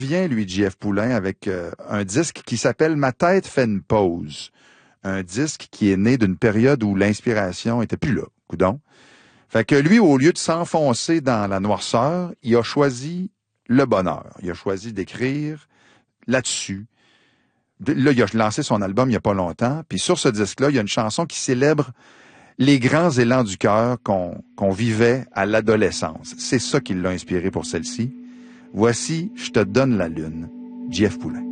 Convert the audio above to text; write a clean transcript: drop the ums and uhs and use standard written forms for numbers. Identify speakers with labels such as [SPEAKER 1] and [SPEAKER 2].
[SPEAKER 1] Vient, lui, JF Poulain, avec un disque qui s'appelle Ma tête fait une pause. Un disque qui est né d'une période où l'inspiration était plus là, coudonc. Fait que lui, au lieu de s'enfoncer dans la noirceur, il a choisi le bonheur. Il a choisi d'écrire là-dessus. Là, il a lancé son album il n'y a pas longtemps. Puis sur ce disque-là, il y a une chanson qui célèbre les grands élans du cœur qu'on vivait à l'adolescence. C'est ça qui l'a inspiré pour celle-ci. Voici « Je te donne la lune », JF Poulain.